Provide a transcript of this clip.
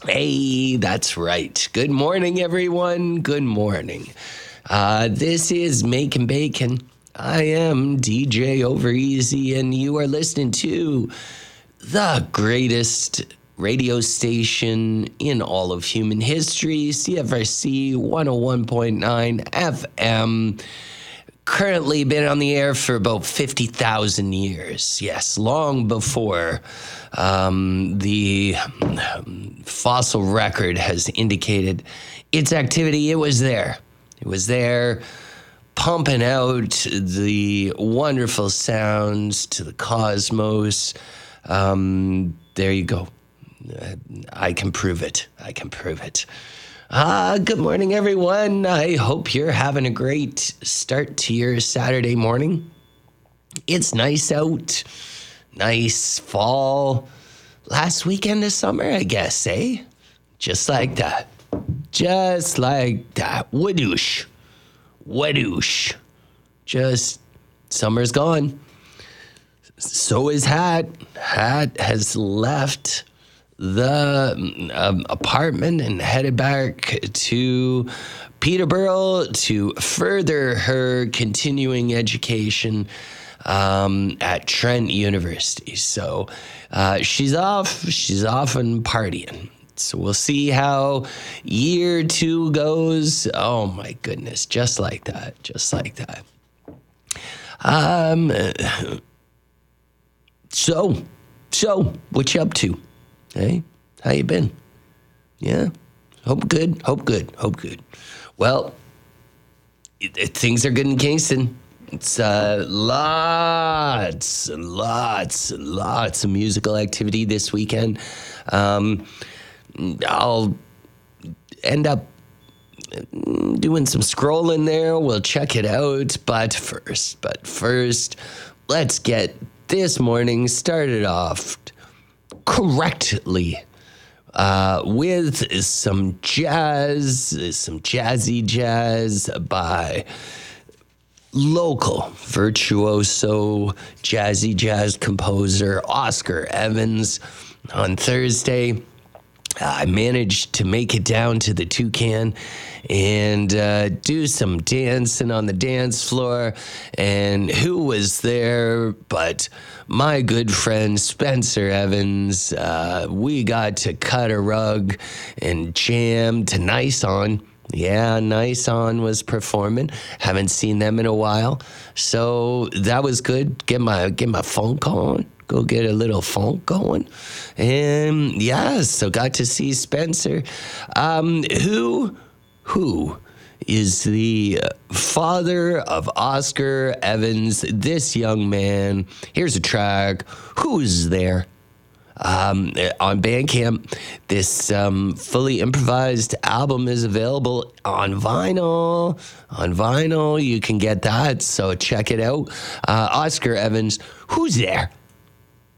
Hey, that's right. Good morning, everyone. Good morning. This is Making Bacon. I am DJ Overeasy, and you are listening to the greatest radio station in all of human history, CFRC 101.9 FM. Currently been on the air for about 50,000 years. Yes, long before the fossil record has indicated its activity. It was there. It was there pumping out the wonderful sounds to the cosmos. There you go. I can prove it. I can prove it. Good morning, everyone. I hope you're having a great start to your Saturday morning. It's nice out. Nice fall. Last weekend of summer, I guess, eh? Just like that. Just like that. Wadoosh. Wadoosh. Just, summer's gone. So is Hat. Hat has left the apartment and headed back to Peterborough to further her continuing education at Trent University. So she's off and partying. So we'll see how year 2 goes. Oh my goodness, just like that. So what you up to? Hey, how you been? Yeah, hope good. Well, things are good in Kingston. It's lots and lots of musical activity this weekend. I'll end up doing some scrolling there. We'll check it out. But first, let's get this morning started off correctly with some jazzy jazz by local virtuoso jazzy jazz composer Oscar Evans. On Thursday, I managed to make it down to the Toucan and do some dancing on the dance floor. And who was there but my good friend Spencer Evans? We got to cut a rug and jam to Nice On. Yeah, Nice On was performing. Haven't seen them in a while. So that was good. Get my funk on. Go get a little funk going. And yeah, so got to see Spencer. Who is the father of Oscar Evans, this young man. Here's a track. Who's there? On Bandcamp, this fully improvised album is available on vinyl. You can get that, so check it out. Oscar Evans, who's there?